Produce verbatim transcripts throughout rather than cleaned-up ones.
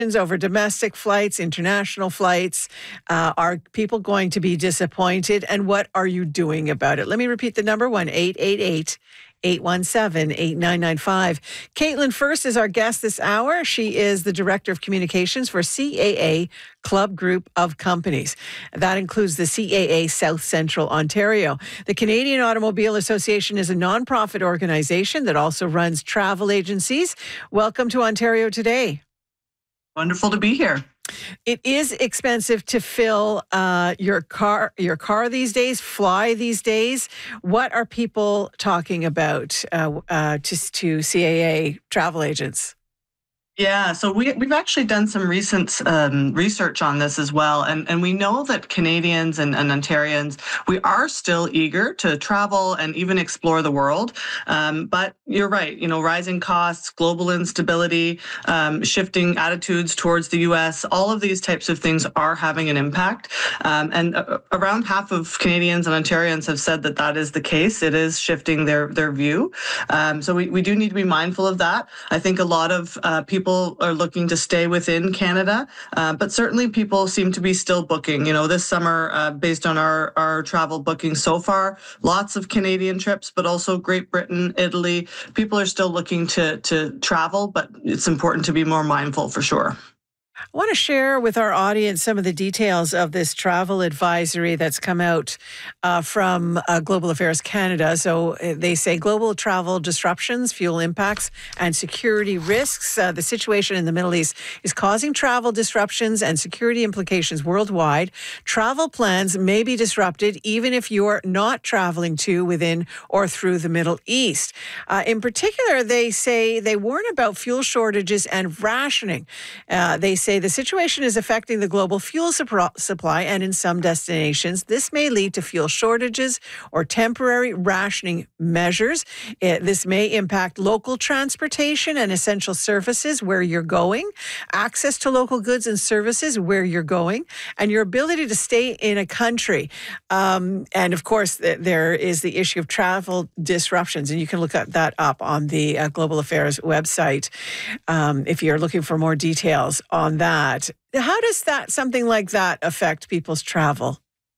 over domestic flights, international flights. Uh, are people going to be disappointed? And what are you doing about it? Let me repeat the number, one eight eight eight, eight one seven, eight nine nine five. Caitlin First is our guest this hour. She is the Director of Communications for C A A Club Group of Companies. That includes the C A A South Central Ontario. The Canadian Automobile Association is a nonprofit organization that also runs travel agencies. Welcome to Ontario Today. Wonderful to be here. It is expensive to fill uh, your car, your car these days, fly these days. What are people talking about uh, uh, to, to C A A travel agents? Yeah, so we, we've actually done some recent um, research on this as well. And, and we know that Canadians and, and Ontarians, we are still eager to travel and even explore the world. Um, but you're right, you know, rising costs, global instability, um, shifting attitudes towards the U S, all of these types of things are having an impact. Um, and uh, around half of Canadians and Ontarians have said that that is the case. It is shifting their, their view. Um, so we, we do need to be mindful of that. I think a lot of uh, people People are looking to stay within Canada, uh, but certainly people seem to be still booking. You know, this summer, uh, based on our, our travel booking so far, lots of Canadian trips, but also Great Britain, Italy. People are still looking to, to travel, but it's important to be more mindful for sure. I want to share with our audience some of the details of this travel advisory that's come out uh, from uh, Global Affairs Canada. So uh, they say global travel disruptions, fuel impacts, and security risks. Uh, the situation in the Middle East is causing travel disruptions and security implications worldwide. Travel plans may be disrupted even if you're not traveling to, within, or through the Middle East. Uh, in particular, they say they warn about fuel shortages and rationing. Uh, they say the situation is affecting the global fuel supply, and in some destinations, this may lead to fuel shortages or temporary rationing measures. It, this may impact local transportation and essential services where you're going, access to local goods and services where you're going, and your ability to stay in a country. Um, and of course, th- there is the issue of travel disruptions, and you can look at that up on the uh, Global Affairs website um, if you're looking for more details on that. How does that, something like that, affect people's travel?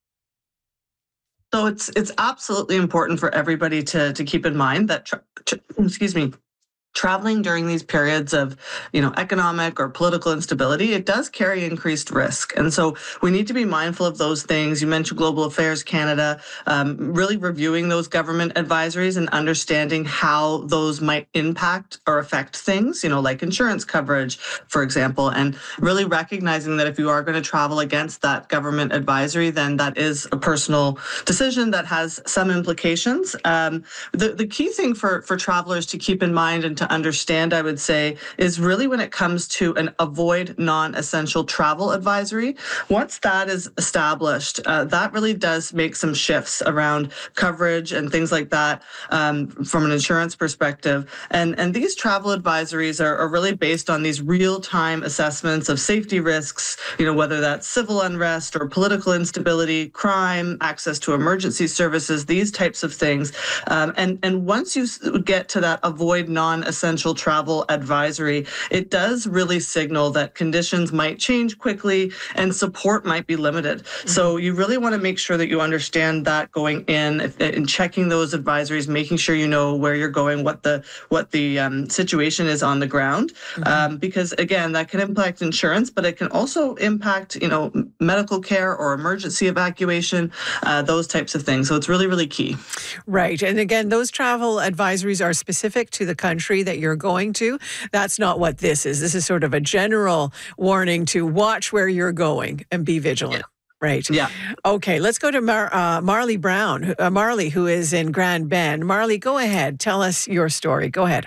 So it's it's absolutely important for everybody to to keep in mind that, tra- tra- excuse me, traveling during these periods of, you know, economic or political instability, it does carry increased risk. And so we need to be mindful of those things. You mentioned Global Affairs Canada, um, really reviewing those government advisories and understanding how those might impact or affect things, you know, like insurance coverage, for example, and really recognizing that if you are going to travel against that government advisory, then that is a personal decision that has some implications. Um, the, the key thing for, for travelers to keep in mind and to understand, I would say, is really when it comes to an avoid non-essential travel advisory. Once that is established, uh, that really does make some shifts around coverage and things like that um, from an insurance perspective. And, and these travel advisories are, are really based on these real-time assessments of safety risks, you know, whether that's civil unrest or political instability, crime, access to emergency services, these types of things. Um, and, and once you get to that avoid non-essential essential travel advisory, it does really signal that conditions might change quickly and support might be limited. Mm-hmm. So you really want to make sure that you understand that going in and checking those advisories, making sure you know where you're going, what the what the um, situation is on the ground, mm-hmm. um, because again, that can impact insurance, but it can also impact, you know, medical care or emergency evacuation, uh, those types of things. So it's really, really key. Right. And again, those travel advisories are specific to the country that you're going to. That's not what this is. This is sort of a general warning to watch where you're going and be vigilant. Yeah. Right. Yeah. Okay, let's go to Mar- uh, Marley Brown, uh, Marley, who is in Grand Bend. Marley, go ahead. Tell us your story. Go ahead.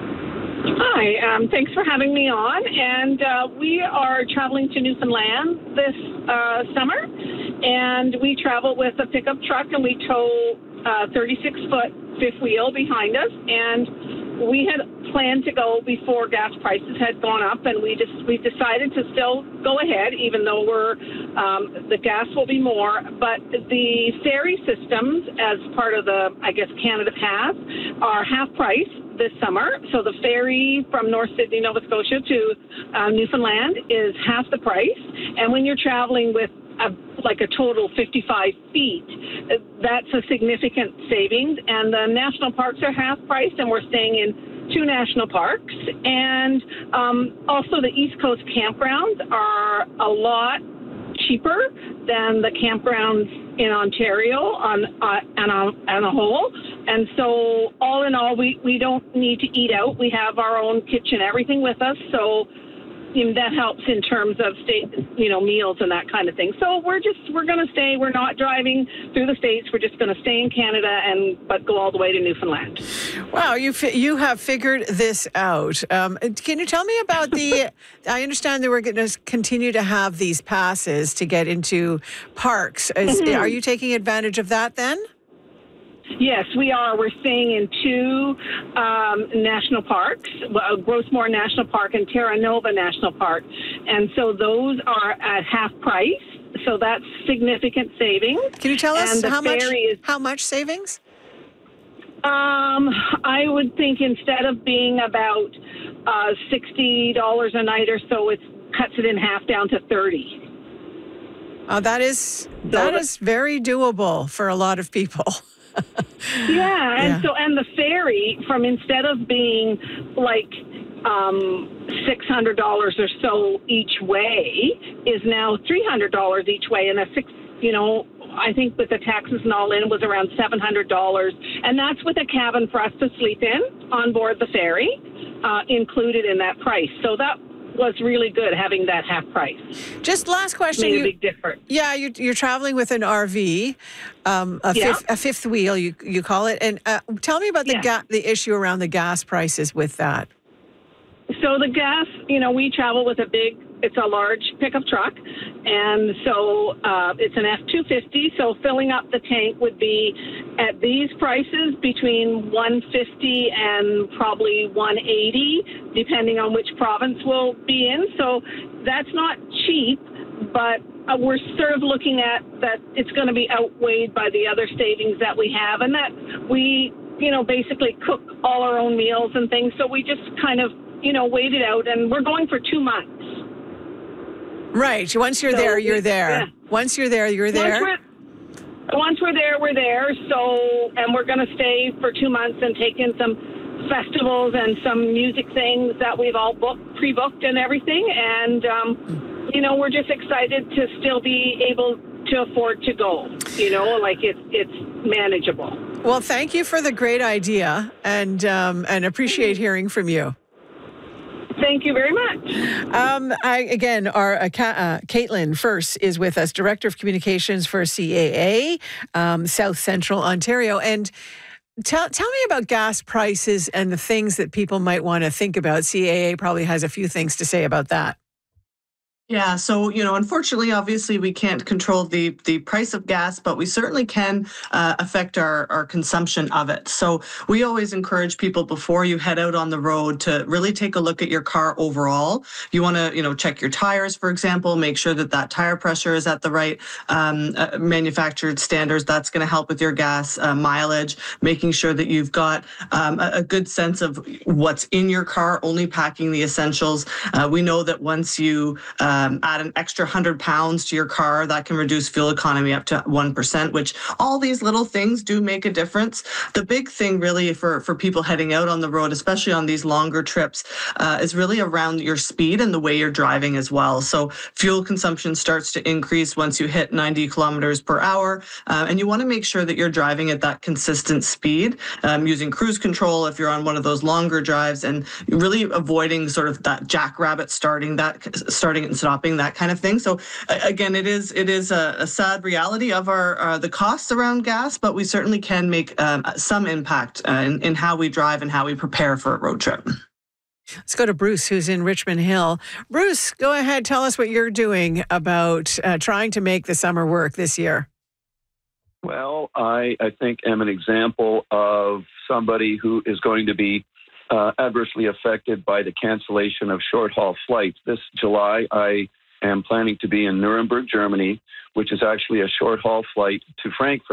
Hi, um, thanks for having me on. And uh, we are traveling to Newfoundland this uh, summer, and we travel with a pickup truck, and we tow a thirty-six foot fifth wheel behind us. And we had planned to go before gas prices had gone up, and we just we decided to still go ahead, even though we're um, the gas will be more. But the ferry systems, as part of the I guess Canada Pass, are half price. this summer. So the ferry from North Sydney, Nova Scotia to uh, Newfoundland is half the price. And when you're traveling with a, like a total fifty-five feet, that's a significant savings. And the national parks are half priced, and we're staying in two national parks. And um, also the East Coast campgrounds are a lot cheaper than the campgrounds in Ontario on uh, and on, on a whole. And so all in all, we, we don't need to eat out. We have our own kitchen, everything with us. So you know, that helps in terms of state, you know, meals and that kind of thing. So we're just, we're going to stay, we're not driving through the States. We're just going to stay in Canada and, but go all the way to Newfoundland. Wow, you fi- you have figured this out. Um, can you tell me about the, I understand that we're going to continue to have these passes to get into parks. Is, Mm-hmm. Are you taking advantage of that then? Yes, we are. We're staying in two um, national parks, uh, Grossmore National Park and Terra Nova National Park. And so those are at half price. So that's significant savings. Can you tell us And the how much, ferry is, how much savings? um, I would think instead of being about uh, sixty dollars a night or so, it cuts it in half down to thirty dollars. Oh, that is, that is very doable for a lot of people. Yeah, and Yeah. so and the ferry from instead of being like um, six hundred dollars or so each way is now three hundred dollars each way, and a six, you know, I think with the taxes and all in was around seven hundred dollars, and that's with a cabin for us to sleep in on board the ferry, uh, included in that price. So that was really good having that half price. Just last question. Made a You, big difference. yeah, you, you're traveling with an R V, um, a, Yeah. fifth, a fifth wheel, you you call it. And uh, tell me about the Yeah. ga- the issue around the gas prices with that. So the gas, you know, we travel with a big, it's a large pickup truck, and so uh, it's an F two fifty, so filling up the tank would be at these prices between one fifty and probably one eighty, depending on which province we'll be in. So that's not cheap, but uh, we're sort of looking at that it's going to be outweighed by the other savings that we have, and that we, you know, basically cook all our own meals and things, so we just kind of, you know, wait it out, and we're going for two months. Right. Once you're So there, you're we- there. yeah. Once you're there, you're there. Once we're, once we're there, we're there. So, and we're going to stay for two months and take in some festivals and some music things that we've all booked, pre-booked and everything. And, um, you know, we're just excited to still be able to afford to go, you know, like it's, it's manageable. Well, thank you for the great idea, and um, and appreciate hearing from you. Thank you very much. Um, I, again, our uh, Ka- uh, Caitlin First is with us, Director of Communications for C A A, um, South Central Ontario. And tell, tell me about gas prices and the things that people might want to think about. C A A probably has a few things to say about that. Yeah, so, you know, unfortunately, obviously, we can't control the the price of gas, but we certainly can uh, affect our, our consumption of it. So we always encourage people before you head out on the road to really take a look at your car overall. You want to, you know, check your tires, for example, make sure that that tire pressure is at the right um, uh, manufactured standards. That's going to help with your gas uh, mileage, making sure that you've got um, a, a good sense of what's in your car, only packing the essentials. Uh, we know that once you uh, Um, add an extra one hundred pounds to your car, that can reduce fuel economy up to one percent, which all these little things do make a difference. The big thing really for, for people heading out on the road, especially on these longer trips, uh, is really around your speed and the way you're driving as well. So fuel consumption starts to increase once you hit ninety kilometers per hour, uh, and you want to make sure that you're driving at that consistent speed, um, using cruise control if you're on one of those longer drives, and really avoiding sort of that jackrabbit starting, that starting and stopping, that kind of thing. So again, it is it is a, a sad reality of our uh, the costs around gas, but we certainly can make um, some impact uh, in, in how we drive and how we prepare for a road trip. Let's go to Bruce, who's in Richmond Hill. Bruce, go ahead. Tell us what you're doing about uh, trying to make the summer work this year. Well, I, I think am an example of somebody who is going to be uh, adversely affected by the cancellation of short-haul flights. This July, I am planning to be in Nuremberg, Germany, which is actually a short-haul flight to Frankfurt,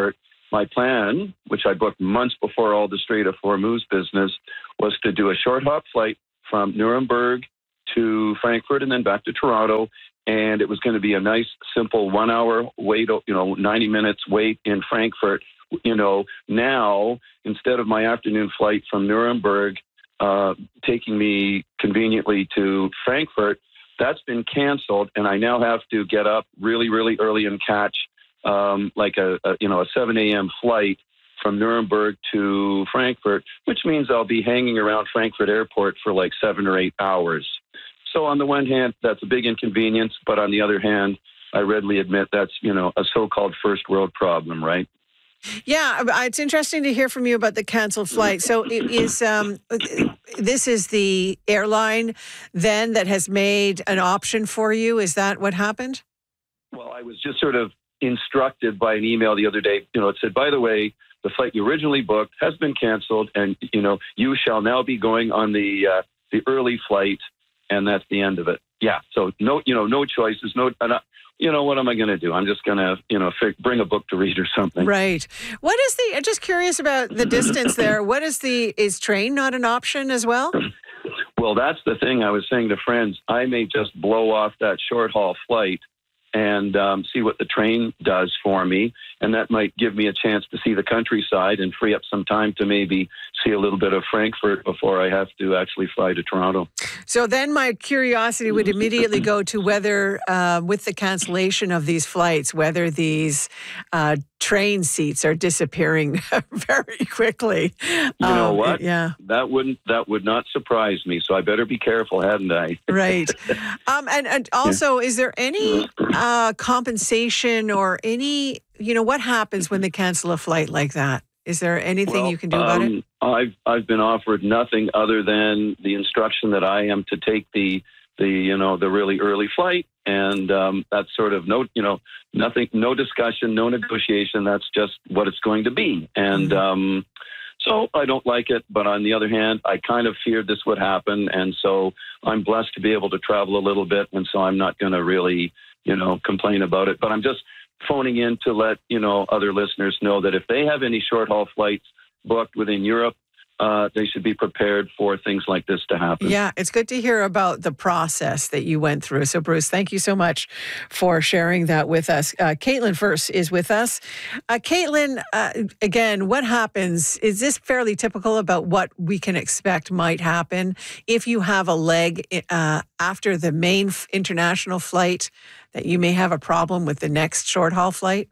my plan, which I booked months before all the Strait of Hormuz business, was to do a short hop flight from Nuremberg to Frankfurt and then back to Toronto. And it was going to be a nice, simple one hour wait, you know, ninety minutes wait in Frankfurt. You know, now, instead of my afternoon flight from Nuremberg uh, taking me conveniently to Frankfurt, that's been canceled. And I now have to get up really, really early and catch um, like a, a, you know, a seven a.m. flight from Nuremberg to Frankfurt, which means I'll be hanging around Frankfurt Airport for like seven or eight hours. So on the one hand, that's a big inconvenience, but on the other hand, I readily admit that's, you know, a so-called first world problem, right? Yeah, it's interesting to hear from you about the canceled flight. So it is um, this is the airline then that has made an option for you? Is that what happened? Well, I was just sort of instructed by an email the other day. You know, it said, by the way, the flight you originally booked has been canceled, and, you know, you shall now be going on the uh, the early flight. And that's the end of it. Yeah. So no, you know, no choices. No, uh, you know, what am I going to do? I'm just going to, you know, f- bring a book to read or something. Right. What is the? I'm just curious about the distance there. What is the? Is train not an option as well? Well, that's the thing I was saying to friends. I may just blow off that short haul flight and um, see what the train does for me. And that might give me a chance to see the countryside and free up some time to maybe see a little bit of Frankfurt before I have to actually fly to Toronto. So then my curiosity would immediately go to whether, uh, with the cancellation of these flights, whether these uh, train seats are disappearing very quickly. You know um, what? Yeah. That wouldn't, that would not surprise me. So I better be careful, hadn't I? Right. Um, and, and also, is there any uh, compensation or any, you know, what happens when they cancel a flight like that? Is there anything well, you can do about um, it? I've I've been offered nothing other than the instruction that I am to take the the you know the really early flight, and um, that's sort of no you know nothing, no discussion, no negotiation. That's just what it's going to be, and mm-hmm. um, so I don't like it. But on the other hand, I kind of feared this would happen, and so I'm blessed to be able to travel a little bit, and so I'm not going to really you know complain about it. But I'm just phoning in to let, you know, other listeners know that if they have any short haul flights booked within Europe, uh, they should be prepared for things like this to happen. Yeah, it's good to hear about the process that you went through. So, Bruce, thank you so much for sharing that with us. Uh, Caitlin first is with us. Uh, Caitlin, uh, again, what happens? Is this fairly typical about what we can expect might happen if you have a leg uh, after the main international flight, that you may have a problem with the next short haul flight?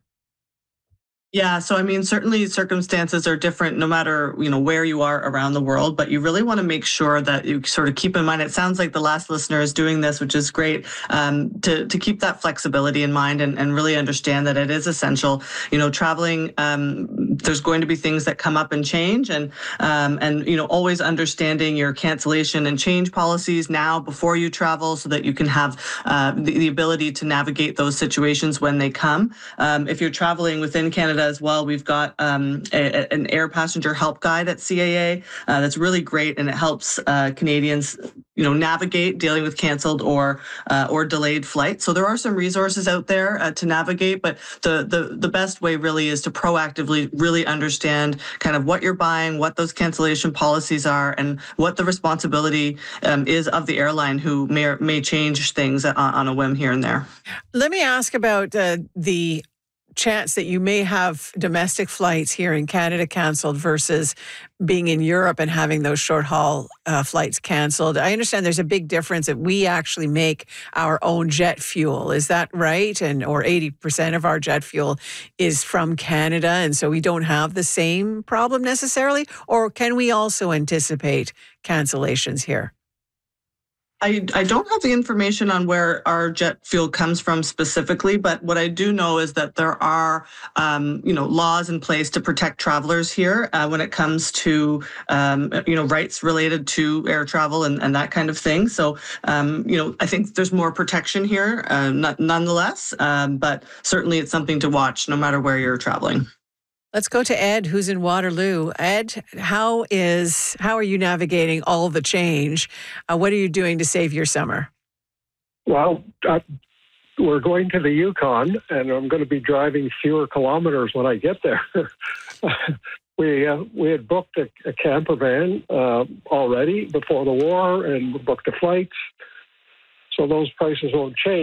Yeah, so I mean, certainly circumstances are different no matter, you know, where you are around the world, but you really want to make sure that you sort of keep in mind, it sounds like the last listener is doing this, which is great, um, to, to keep that flexibility in mind and, and really understand that it is essential. You know, traveling, um, there's going to be things that come up and change, and, um, and, you know, always understanding your cancellation and change policies now before you travel so that you can have uh, the, the ability to navigate those situations when they come. Um, if you're traveling within Canada as well, we've got um, a, an air passenger help guide at C A A uh, that's really great, and it helps uh, Canadians, you know, navigate dealing with canceled or uh, or delayed flights. So there are some resources out there uh, to navigate, but the, the the best way really is to proactively really understand kind of what you're buying, what those cancellation policies are, and what the responsibility um, is of the airline, who may or may change things on, on a whim here and there. Let me ask about uh, the chance that you may have domestic flights here in Canada canceled versus being in Europe and having those short haul uh, flights canceled. I understand there's a big difference that we actually make our own jet fuel. Is that right? And or eighty percent of our jet fuel is from Canada, and so we don't have the same problem necessarily? Or can we also anticipate cancellations here? I, I don't have the information on where our jet fuel comes from specifically, but what I do know is that there are, um, you know, laws in place to protect travelers here uh, when it comes to, um, you know, rights related to air travel and, and that kind of thing. So, um, you know, I think there's more protection here, uh, not, nonetheless, um, but certainly it's something to watch no matter where you're traveling. Let's go to Ed, who's in Waterloo. Ed, how is how are you navigating all the change? Uh, what are you doing to save your summer? Well, uh, we're going to the Yukon, and I'm going to be driving fewer kilometers when I get there. we uh, we had booked a, a camper van uh, already before the war, and booked the flights. So those prices won't change.